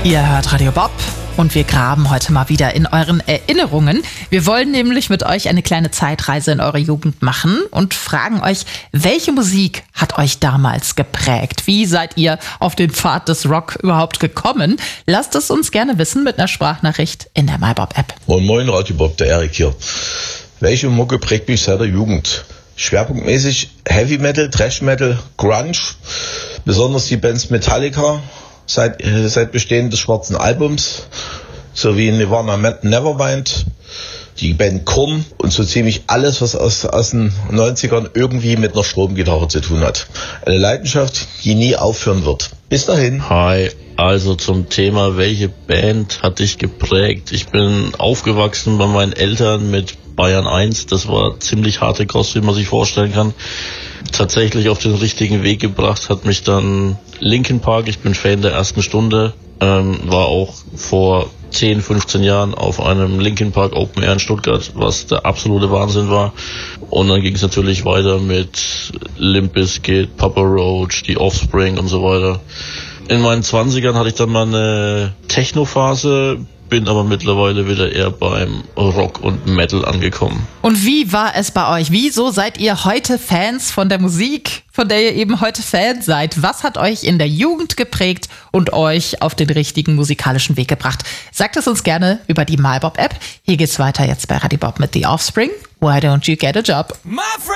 Ihr hört Radio Bob und wir graben heute mal wieder in euren Erinnerungen. Wir wollen nämlich mit euch eine kleine Zeitreise in eure Jugend machen und fragen euch, welche Musik hat euch damals geprägt? Wie seid ihr auf den Pfad des Rock überhaupt gekommen? Lasst es uns gerne wissen mit einer Sprachnachricht in der MyBob-App. Moin Moin, Radio Bob, der Erik hier. Welche Mucke prägt mich seit der Jugend? Schwerpunktmäßig Heavy Metal, Thrash Metal, Grunge, besonders die Bands Metallica, seit Bestehen des schwarzen Albums, sowie Nirvana, Nevermind, die Band Korn und so ziemlich alles, was aus den 90ern irgendwie mit einer Stromgitarre zu tun hat. Eine Leidenschaft, die nie aufhören wird. Bis dahin. Hi, also zum Thema, welche Band hat dich geprägt? Ich bin aufgewachsen bei meinen Eltern mit Bayern 1, das war ziemlich harte Kost, wie man sich vorstellen kann. Tatsächlich auf den richtigen Weg gebracht hat mich dann Linkin Park, ich bin Fan der ersten Stunde, war auch vor 10, 15 Jahren auf einem Linkin Park Open Air in Stuttgart, was der absolute Wahnsinn war. Und dann ging es natürlich weiter mit Limp Bizkit, Papa Roach, die Offspring und so weiter. In meinen 20ern hatte ich dann mal eine Techno-Phase, bin aber mittlerweile wieder eher beim Rock und Metal angekommen. Und wie war es bei euch? Wieso seid ihr heute Fans von der Musik, von der ihr eben heute Fans seid? Was hat euch in der Jugend geprägt und euch auf den richtigen musikalischen Weg gebracht? Sagt es uns gerne über die MyBob-App. Hier geht's weiter jetzt bei Radio Bob mit The Offspring. Why don't you get a job?